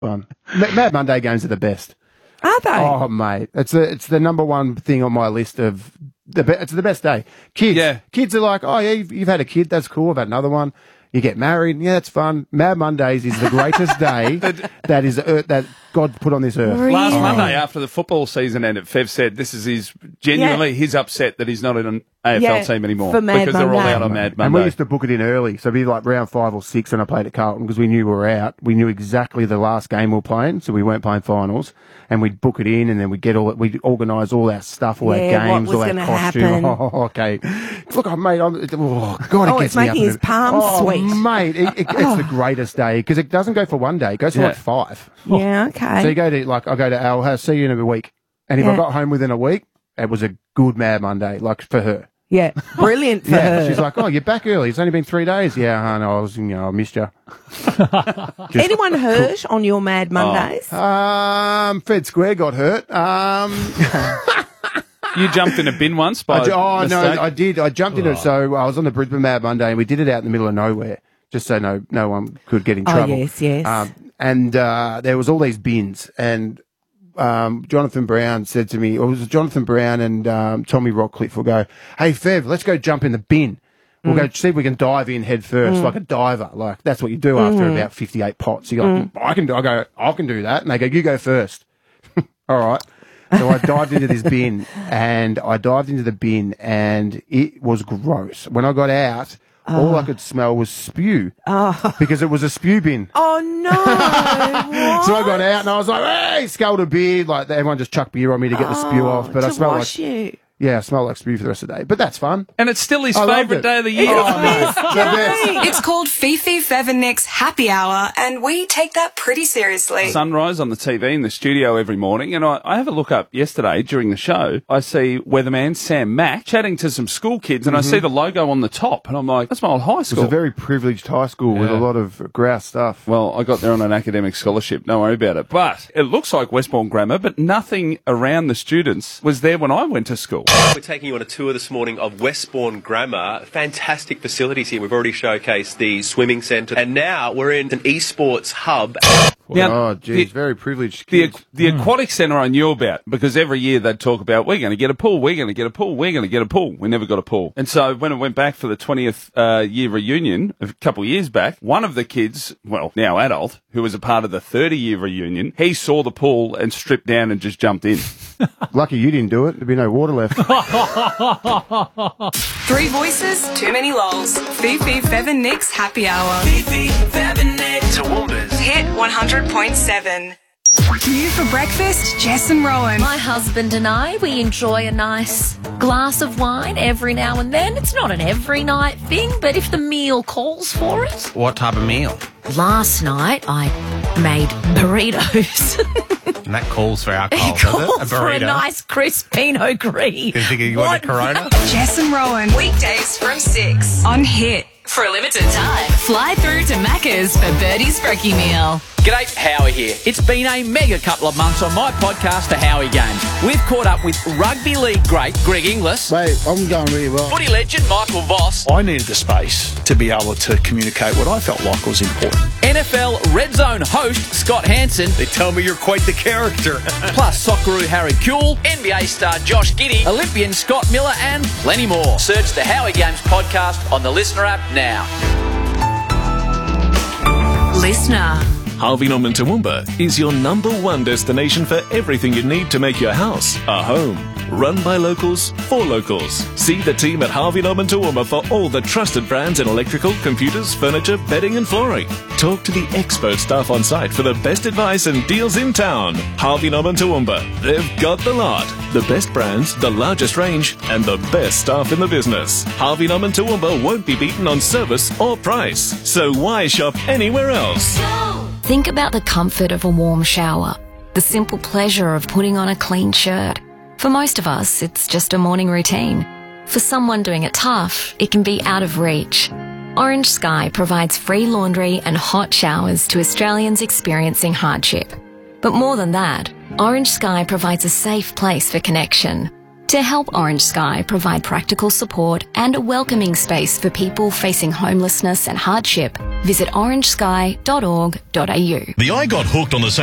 fun. Mad Monday games are the best. Are they? Oh, mate. It's the number one thing on my list of it's the best day. Kids are like, oh, yeah, you've had a kid. That's cool. I've had another one. You get married. Yeah, it's fun. Mad Mondays is the greatest day that God put on this earth. Really? Last Monday, after the football season ended, Fev said this is he's upset that he's not in an AFL team anymore because they're all out on Mad Monday. And we used to book it in early, so it'd be like round 5 or 6 when I played at Carlton because we knew we were out. We knew exactly the last game we were playing, so we weren't playing finals. And we'd book it in, and then we'd organise all our stuff, all our games, all our costumes. Oh, okay. Look, mate, it's making his palms sweet. Mate, it's the greatest day because it doesn't go for one day; it goes for like 5. Yeah, okay. So you go to I go to Al, see you in a week, and if I got home within a week, it was a good Mad Monday, like for her. Yeah, brilliant for her. She's like, oh, you're back early. It's only been 3 days. Yeah, I know. I missed you. Anyone hurt on your Mad Mondays? Fed Square got hurt. You jumped in a bin once by mistake? No, I did. I jumped in it. So I was on the Brisbane Mad Monday, and we did it out in the middle of nowhere, just so no one could get in trouble. Oh, yes. And there was all these bins, and Jonathan Brown said to me, or it was Jonathan Brown and Tommy Rockcliffe will go, hey, Fev, let's go jump in the bin. We'll go see if we can dive in head first, like a diver. Like, that's what you do after about 58 pots. You're like, I can do that. And they go, you go first. All right. So I dived into this bin, and it was gross. When I got out, all I could smell was spew because it was a spew bin. Oh, no. So I got out and I was like, hey, sculled a beer. Like, everyone just chucked beer on me to get the spew off. But I smelled like you. Yeah, I smell like spew for the rest of the day. But that's fun. And it's still his favourite day of the year. It's called Fifi, Fev and Nick's Happy Hour, and we take that pretty seriously. Sunrise on the TV in the studio every morning, and I have a look up yesterday during the show. I see weatherman Sam Mack chatting to some school kids, and I see the logo on the top, and I'm like, that's my old high school. It was a very privileged high school with a lot of grouse stuff. Well, I got there on an academic scholarship, don't worry about it. But it looks like Westbourne Grammar, but nothing around the students was there when I went to school. We're taking you on a tour this morning of Westbourne Grammar. Fantastic facilities here. We've already showcased the swimming centre, and now we're in an esports hub. Now, very privileged kids. The aquatic centre I knew about because every year they'd talk about, we're going to get a pool, we're going to get a pool, we're going to get a pool. We never got a pool. And so when it went back for the 20th year reunion a couple of years back, one of the kids, well, now adult, who was a part of the 30-year reunion, he saw the pool and stripped down and just jumped in. Lucky you didn't do it. There'd be no water left. 3 voices, too many lols. Fifi, Fev and Nick's Happy Hour. Fifi, Fev and Nick. Toowoomba's Hit 100.7. You for breakfast, Jess and Rowan. My husband and I, we enjoy a nice glass of wine every now and then. It's not an every night thing, but if the meal calls for it. What type of meal? Last night, I made burritos. And that calls for alcohol, It does calls it? for a nice crisp Pinot Gris. You think you want a Corona? Jess and Rowan, weekdays from 6 on Hit. For a limited time, fly through to Macca's for Birdie's Brekkie Meal. G'day, Howie here. It's been a mega couple of months on my podcast, The Howie Games. We've caught up with rugby league great Greg Inglis. Mate, I'm going really well. Footy legend Michael Voss. I needed the space to be able to communicate what I felt like was important. NFL Red Zone host Scott Hansen. They tell me you're quite the character. Plus Socceroo Harry Kuehl, NBA star Josh Giddey, Olympian Scott Miller, and plenty more. Search The Howie Games podcast on the Listener app now. Listener. Harvey Norman Toowoomba is your #1 destination for everything you need to make your house a home. Run by locals, for locals. See the team at Harvey Norman Toowoomba for all the trusted brands in electrical, computers, furniture, bedding and flooring. Talk to the expert staff on site for the best advice and deals in town. Harvey Norman Toowoomba. They've got the lot. The best brands, the largest range, and the best staff in the business. Harvey Norman Toowoomba won't be beaten on service or price. So why shop anywhere else? Think about the comfort of a warm shower, the simple pleasure of putting on a clean shirt. For most of us, it's just a morning routine. For someone doing it tough, it can be out of reach. Orange Sky provides free laundry and hot showers to Australians experiencing hardship. But more than that, Orange Sky provides a safe place for connection. To help Orange Sky provide practical support and a welcoming space for people facing homelessness and hardship, visit orangesky.org.au. The I Got Hooked on the